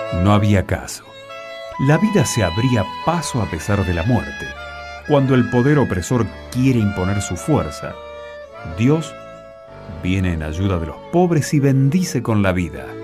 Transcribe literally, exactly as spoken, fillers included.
No había caso. La vida se abría paso a pesar de la muerte. Cuando el poder opresor quiere imponer su fuerza, Dios viene en ayuda de los pobres y bendice con la vida.